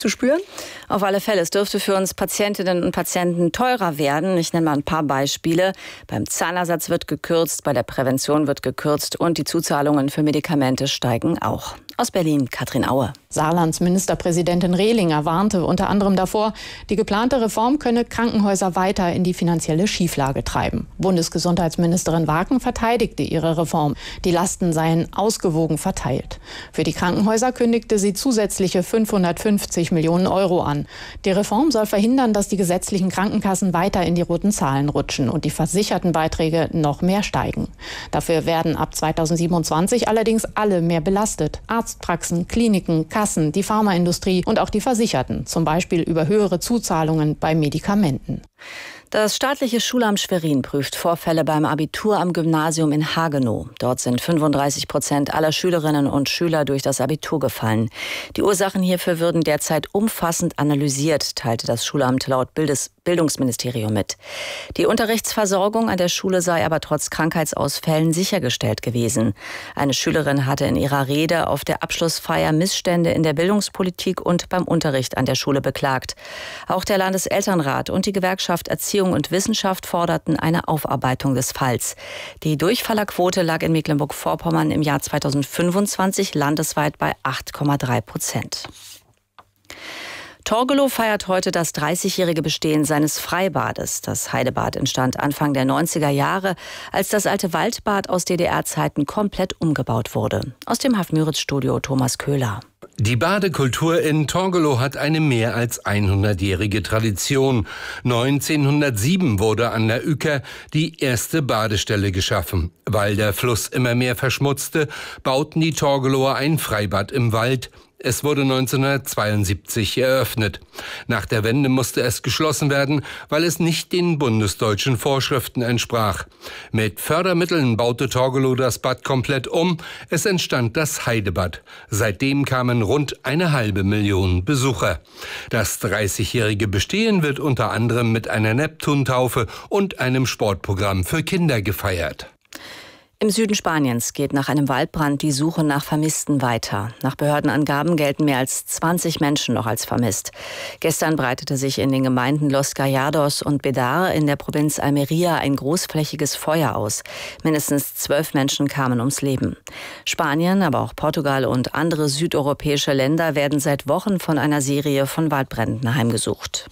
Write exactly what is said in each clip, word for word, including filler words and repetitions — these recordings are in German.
zu spüren? Auf alle Fälle. Es dürfte für uns Patientinnen und Patienten teurer werden. Ich nenne mal ein paar Beispiele. Beim Zahnersatz wird gekürzt, bei der Prävention wird gekürzt und die Zuzahlungen für Medikamente steigen auch. Aus Berlin, Katrin Aue. Saarlands Ministerpräsidentin Rehlinger warnte unter anderem davor, die geplante Reform könne Krankenhäuser weiter in die finanzielle Schieflage treiben. Bundesgesundheitsministerin Waken verteidigte ihre Reform. Die Lasten seien ausgewogen verteilt. Für die Krankenhäuser kündigte sie zusätzliche fünfhundertfünfzig Millionen Euro an. Die Reform soll verhindern, dass die gesetzlichen Krankenkassen weiter in die roten Zahlen rutschen und die versicherten Beiträge noch mehr steigen. Dafür werden ab zweitausendsiebenundzwanzig allerdings alle mehr belastet. Arztpraxen, Kliniken, Kassen, die Pharmaindustrie und auch die Versicherten, zum Beispiel über höhere Zuzahlungen bei Medikamenten. Das staatliche Schulamt Schwerin prüft Vorfälle beim Abitur am Gymnasium in Hagenow. Dort sind fünfunddreißig Prozent aller Schülerinnen und Schüler durch das Abitur gefallen. Die Ursachen hierfür würden derzeit umfassend analysiert, teilte das Schulamt laut Bildes Bildungsministerium mit. Die Unterrichtsversorgung an der Schule sei aber trotz Krankheitsausfällen sichergestellt gewesen. Eine Schülerin hatte in ihrer Rede auf der Abschlussfeier Missstände in der Bildungspolitik und beim Unterricht an der Schule beklagt. Auch der Landeselternrat und die Gewerkschaft Erziehung und Wissenschaft forderten eine Aufarbeitung des Falls. Die Durchfallerquote lag in Mecklenburg-Vorpommern im Jahr zweitausendfünfundzwanzig landesweit bei acht Komma drei Prozent. Torgelow feiert heute das dreißigjährige Bestehen seines Freibades. Das Heidebad entstand Anfang der neunziger Jahre, als das alte Waldbad aus D D R-Zeiten komplett umgebaut wurde. Aus dem Haff-Müritz-Studio Thomas Köhler. Die Badekultur in Torgelow hat eine mehr als hundertjährige Tradition. neunzehnhundertsieben wurde an der Uecker die erste Badestelle geschaffen. Weil der Fluss immer mehr verschmutzte, bauten die Torgelower ein Freibad im Wald. Es wurde neunzehnhundertzweiundsiebzig eröffnet. Nach der Wende musste es geschlossen werden, weil es nicht den bundesdeutschen Vorschriften entsprach. Mit Fördermitteln baute Torgelow das Bad komplett um. Es entstand das Heidebad. Seitdem kamen rund eine halbe Million Besucher. Das dreißigjährige Bestehen wird unter anderem mit einer Neptuntaufe und einem Sportprogramm für Kinder gefeiert. Im Süden Spaniens geht nach einem Waldbrand die Suche nach Vermissten weiter. Nach Behördenangaben gelten mehr als zwanzig Menschen noch als vermisst. Gestern breitete sich in den Gemeinden Los Gallardos und Bedar in der Provinz Almería ein großflächiges Feuer aus. Mindestens zwölf Menschen kamen ums Leben. Spanien, aber auch Portugal und andere südeuropäische Länder werden seit Wochen von einer Serie von Waldbränden heimgesucht.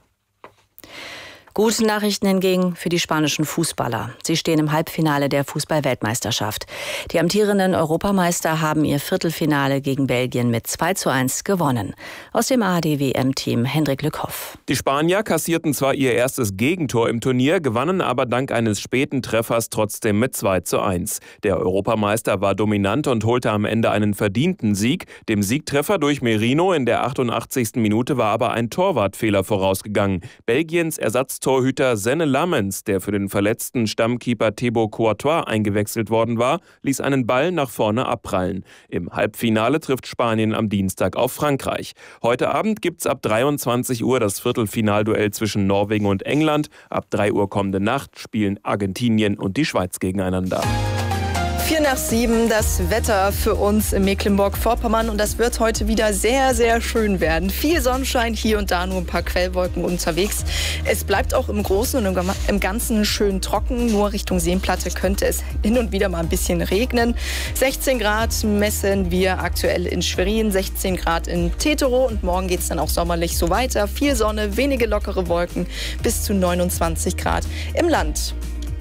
Gute Nachrichten hingegen für die spanischen Fußballer. Sie stehen im Halbfinale der Fußball-Weltmeisterschaft. Die amtierenden Europameister haben ihr Viertelfinale gegen Belgien mit zwei zu eins gewonnen. Aus dem A R D-W M-Team Hendrik Lückhoff. Die Spanier kassierten zwar ihr erstes Gegentor im Turnier, gewannen aber dank eines späten Treffers trotzdem mit zwei zu eins. Der Europameister war dominant und holte am Ende einen verdienten Sieg. Dem Siegtreffer durch Merino in der achtundachtzigsten Minute war aber ein Torwartfehler vorausgegangen. Belgiens Ersatztorhüter Senne Lammens, der für den verletzten Stammkeeper Thibaut Courtois eingewechselt worden war, ließ einen Ball nach vorne abprallen. Im Halbfinale trifft Spanien am Dienstag auf Frankreich. Heute Abend gibt's ab dreiundzwanzig Uhr das Viertelfinalduell zwischen Norwegen und England. Ab drei Uhr kommende Nacht spielen Argentinien und die Schweiz gegeneinander. Vier nach sieben, das Wetter für uns in Mecklenburg-Vorpommern. Und das wird heute wieder sehr, sehr schön werden. Viel Sonnenschein, hier und da nur ein paar Quellwolken unterwegs. Es bleibt auch im Großen und im Ganzen schön trocken. Nur Richtung Seenplatte könnte es hin und wieder mal ein bisschen regnen. sechzehn Grad messen wir aktuell in Schwerin, sechzehn Grad in Teterow. Und morgen geht es dann auch sommerlich so weiter. Viel Sonne, wenige lockere Wolken, bis zu neunundzwanzig Grad im Land.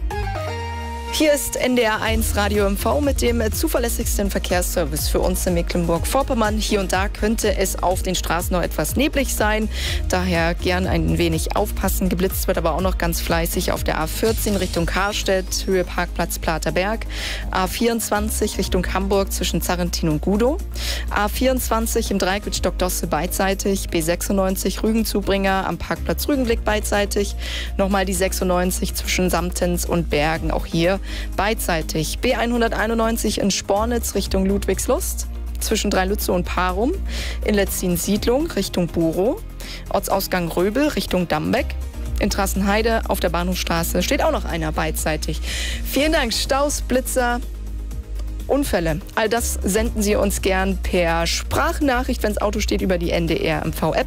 Hier ist N D R eins Radio M V mit dem zuverlässigsten Verkehrsservice für uns in Mecklenburg-Vorpommern. Hier und da könnte es auf den Straßen noch etwas neblig sein. Daher gern ein wenig aufpassen. Geblitzt wird aber auch noch ganz fleißig auf der A vierzehn Richtung Karstedt, Höhe Parkplatz Platerberg. A vierundzwanzig Richtung Hamburg zwischen Zarrentin und Gudow. A vierundzwanzig im Dreieck mit Stockdosse beidseitig. B sechsundneunzig Rügenzubringer am Parkplatz Rügenblick beidseitig. Nochmal die sechsundneunzig zwischen Samtens und Bergen, auch hier beidseitig. B hunderteinundneunzig in Spornitz Richtung Ludwigslust, zwischen Dreilütze und Parum, in Letzin-Siedlung Richtung Burow, Ortsausgang Röbel Richtung Dambeck. In Trassenheide auf der Bahnhofstraße steht auch noch einer beidseitig. Vielen Dank, Staus, Blitzer Unfälle. All das senden Sie uns gern per Sprachnachricht, wenn das Auto steht, über die N D R M V-App.